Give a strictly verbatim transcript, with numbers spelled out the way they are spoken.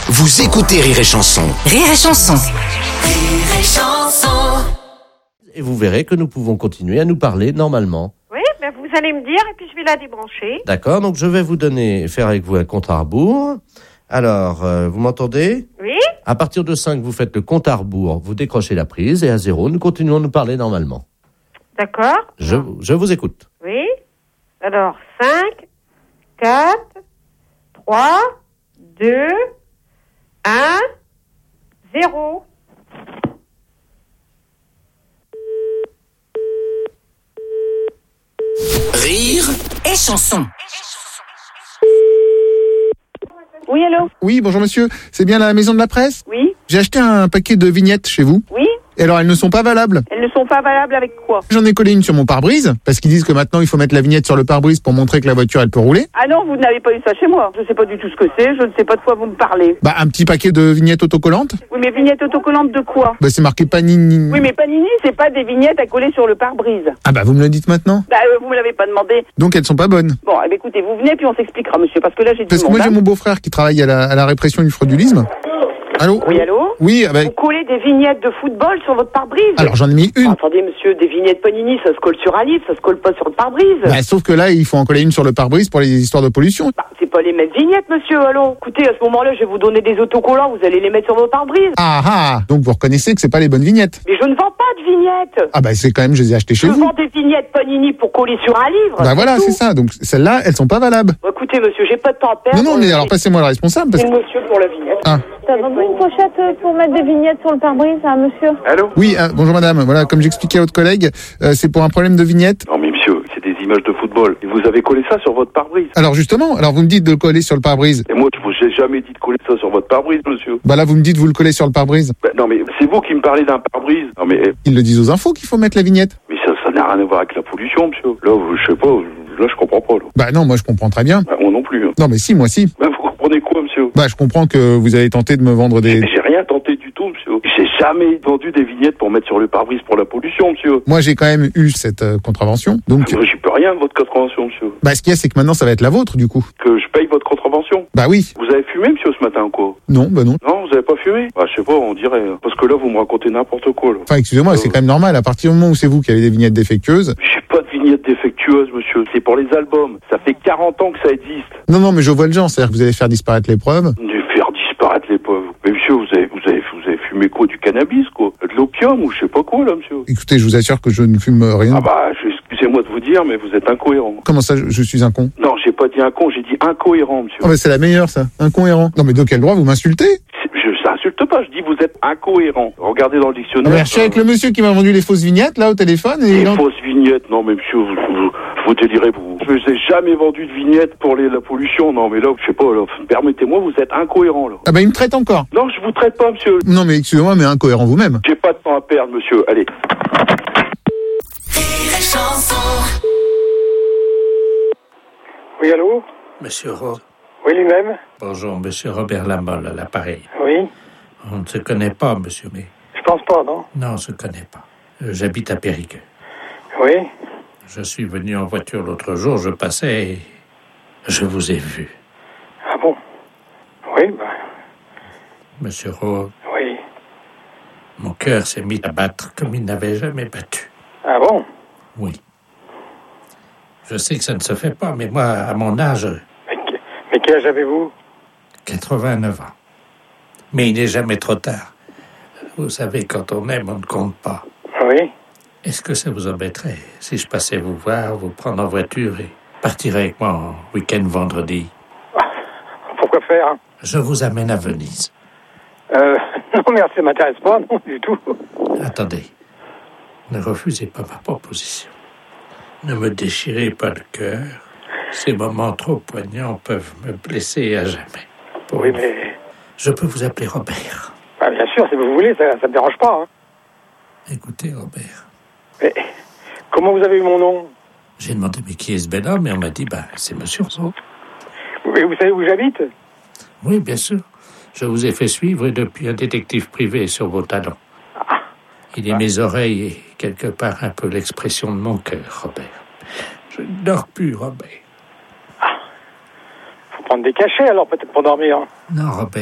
Vous écoutez Rire et Chanson. Rire et Chanson. Rire et Chanson. Et vous verrez que nous pouvons continuer à nous parler normalement. Oui, ben vous allez me dire et puis je vais la débrancher. D'accord, donc je vais vous donner, faire avec vous un compte à rebours. Alors, euh, vous m'entendez ? Oui. À partir de cinq, vous faites le compte à rebours, vous décrochez la prise et à zéro, nous continuons à nous parler normalement. D'accord. Je, je vous écoute. Oui. Alors, cinq, quatre, trois, deux, un, zéro. Rire Et Chanson. Oui, allô? Oui, bonjour monsieur. C'est bien la maison de la presse ? Oui, J'ai acheté un paquet de vignettes chez vous. oui. Et alors, elles ne sont pas valables. Elles ne sont pas valables avec quoi? J'en ai collé une sur mon pare-brise, parce qu'ils disent que maintenant, il faut mettre la vignette sur le pare-brise pour montrer que la voiture, elle peut rouler. Ah non, vous n'avez pas eu ça chez moi. Je sais pas du tout ce que c'est, je ne sais pas de quoi vous me parlez. Bah, un petit paquet de vignettes autocollantes. Oui, mais vignettes autocollantes de quoi? Bah, c'est marqué Panini. Oui, mais Panini, c'est pas des vignettes à coller sur le pare-brise. Ah bah, vous me le dites maintenant. Bah, euh, vous me l'avez pas demandé. Donc, elles sont pas bonnes. Bon, eh bien, écoutez, vous venez puis on s'expliquera, monsieur, parce que là, j'ai du Parce que monde. moi, j'ai hein. mon beau-frère qui travaille à la, à la répression du fraudulisme. Allô ? Oui, allô? Oui, ah bah, Vous collez des vignettes de football sur votre pare-brise? alors j'en ai mis une. Attendez, monsieur, des vignettes Panini, ça se colle sur un livre, ça se colle pas sur le pare-brise. Bah, sauf que là, il faut en coller une sur le pare-brise pour les histoires de pollution. Bah, c'est pas les mêmes vignettes, monsieur, allons. Écoutez, à ce moment-là, je vais vous donner des autocollants, vous allez les mettre sur votre pare-brise. Ah ah. Donc, vous reconnaissez que c'est pas les bonnes vignettes. Mais je ne vends pas de vignettes. Ah bah, c'est quand même, je les ai achetées chez Je vous. vends des vignettes Panini pour coller sur un livre. Bah voilà, tout. c'est ça. Donc, celles-là, elles sont pas valables. Bon, écoutez, monsieur, j'ai pas de temps à perdre. Non, non, mais alors passez-moi le responsable. Parce C'est que... le monsieur pour la vignette. Ah. Ça va une pochette pour mettre des vignettes sur le pare-brise, hein, monsieur? Allô? Oui, euh, bonjour madame. Voilà, comme j'expliquais à votre collègue, euh, c'est pour un problème de vignette. Non mais monsieur, c'est des images de football. Et vous avez collé ça sur votre pare-brise. Alors justement, alors vous me dites de le coller sur le pare-brise. Et moi, je vous ai jamais dit de coller ça sur votre pare-brise, monsieur. Bah là, vous me dites vous le collez sur le pare-brise. Bah, non mais c'est vous qui me parlez d'un pare-brise. Non mais, eh, Ils le disent aux infos qu'il faut mettre la vignette. mais ça, ça n'a rien à voir avec la pollution, monsieur. Là, vous- je sais pas, là je comprends pas. Là. Bah non, moi je comprends très bien. Bah, moi non plus. Hein. Non mais si, moi si. Bah, vous comprenez quoi, monsieur? Bah je comprends que vous avez tenté de me vendre des... Mais j'ai rien tenté du tout, monsieur. J'ai jamais vendu des vignettes pour mettre sur le pare-brise pour la pollution, monsieur. Moi j'ai quand même eu cette euh, contravention. Donc, Moi, j'y peux rien de votre contravention, monsieur. bah ce qu'il y a, c'est que maintenant ça va être la vôtre du coup. Que je paye votre contravention. Bah oui. Vous avez fumé, monsieur, ce matin ou quoi? Non, bah non. Non, vous avez pas fumé? Bah, je sais pas, on dirait. hein. Parce que là, vous me racontez n'importe quoi, là. Enfin, excusez-moi, c'est quand même normal. À partir du moment où c'est vous qui avez des vignettes défectueuses... J'ai pas de vignette défectueuse, monsieur. C'est pour les albums. Ça fait quarante ans que ça existe. Non, non, mais je vois le genre. C'est-à-dire que vous allez faire disparaître les preuves. De faire disparaître les pauvres. Mais monsieur, vous avez, vous avez, vous avez fumé quoi? Du cannabis, quoi? De l'opium ou je sais pas quoi, là, monsieur? Écoutez, je vous assure que je ne fume rien. Ah bah, je- excusez-moi de vous dire, mais vous êtes incohérent. Comment ça, je, je suis un con? Non, j'ai pas dit un con, j'ai dit incohérent, monsieur. Oh, bah c'est la meilleure, ça. Incohérent. Non, mais de quel droit vous m'insultez? C'est- Je n'insulte pas, je dis vous êtes incohérent. Regardez dans le Non, dictionnaire. mais je suis avec le monsieur qui m'a vendu les fausses vignettes, là, au téléphone, et... Les il en- fausses vignettes, non mais monsieur, vous, vous, vous délirez, vous. Je n'ai jamais vendu de vignettes pour les, la pollution, non mais là, je sais pas, là, permettez-moi, vous êtes incohérent, là. Ah bah, il me traite encore. Non, je vous traite pas, monsieur. Non, mais excusez-moi, mais incohérent vous-même. J'ai pas de temps à perdre, monsieur, allez. Rire et Chanson. Oui, allô? Monsieur Ro... Oui, lui-même? Bonjour, monsieur Robert Lamolle à l'appareil. Oui. On ne se connaît pas, monsieur, mais... Je pense pas, non? Non, on ne se connaît pas. Euh, J'habite à Périgueux. Oui. Je suis venu en voiture l'autre jour, je passais et... je vous ai vu. Ah bon? Oui, ben, Monsieur Ro... oui. Mon cœur s'est mis à battre comme il n'avait jamais battu. Ah bon? Oui. Je sais que ça ne se fait pas, mais moi, à mon âge, Mais, que- mais quel âge avez-vous? quatre-vingt-neuf ans. Mais il n'est jamais trop tard. Vous savez, quand on aime, on ne compte pas. Oui. Est-ce que ça vous embêterait si je passais vous voir, vous prendre en voiture et partir avec moi en week-end vendredi? Pourquoi faire? Je vous amène à Venise. Euh, non, merci, ça m'intéresse pas, non, du tout. Attendez. Ne refusez pas ma proposition. Ne me déchirez pas le cœur. Ces moments trop poignants peuvent me blesser à jamais. Pour Oui, vous. mais... Je peux vous appeler Robert. Ah, bien sûr, si vous voulez, ça, ça me dérange pas, hein. Écoutez, Robert. Mais comment vous avez eu mon nom? J'ai demandé mais qui est ce bel homme et on m'a dit, ben, c'est monsieur Rousseau. Oui, vous savez où j'habite? Oui, bien sûr. Je vous ai fait suivre depuis un détective privé sur vos talons. Il est mes oreilles et quelque part un peu l'expression de mon cœur, Robert. Je ne dors plus, Robert. Faut prendre des cachets, alors, peut-être, pour dormir. Non, Robert.